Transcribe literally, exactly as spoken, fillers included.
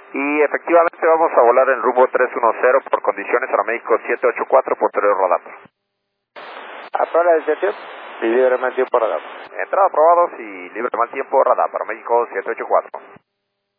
Y efectivamente vamos a volar en rumbo tres uno cero por condiciones Aeroméxico siete ocho cuatro, posterior radar. Aprobada la desviación y libre mal tiempo radar. Entrada aprobados y libre mal tiempo radar para México siete ocho cuatro.